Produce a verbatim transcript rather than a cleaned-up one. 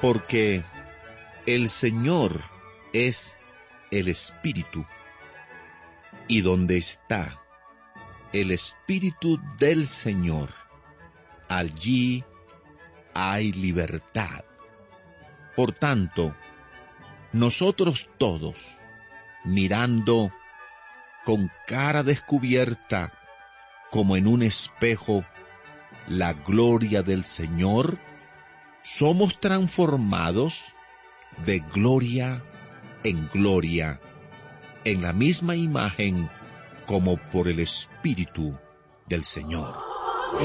Porque el Señor es el Espíritu, y donde está el Espíritu del Señor, allí hay libertad. Por tanto, nosotros todos, mirando con cara descubierta, como en un espejo, la gloria del Señor, somos transformados de gloria en gloria, en la misma imagen como por el Espíritu del Señor.